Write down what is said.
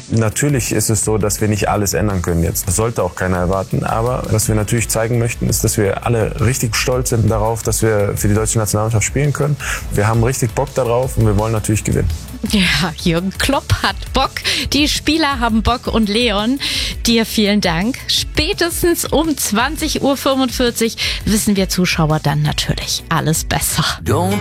Natürlich ist es so, dass wir nicht alles ändern können jetzt. Das sollte auch keiner erwarten. Aber was wir natürlich zeigen möchten, ist, dass wir alle richtig stolz sind darauf, dass wir für die deutsche Nationalmannschaft spielen können. Wir haben richtig Bock darauf und wir wollen natürlich gewinnen. Ja, Jürgen Klopp hat Bock, die Spieler haben Bock und Leon, dir vielen Dank. Spätestens um 20:45 Uhr wissen wir Zuschauer dann natürlich alles besser.